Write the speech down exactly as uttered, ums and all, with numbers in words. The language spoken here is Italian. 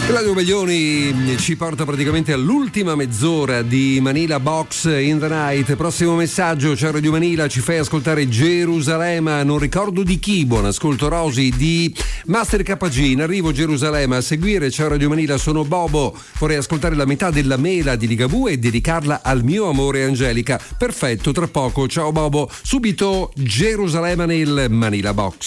Claudio Baglioni ci porta praticamente all'ultima mezz'ora di Manila Box in the Night. Prossimo messaggio: ciao Radio Manila, ci fai ascoltare Gerusalemme, non ricordo di chi. Buon ascolto Rosi di Master K G. In arrivo Gerusalemme a seguire. Ciao Radio Manila, sono Bobo, vorrei ascoltare la metà della mela di Ligabue e dedicarla al mio amore Angelica. Perfetto, tra poco. Ciao Bobo, subito Gerusalemme nel Manila Box.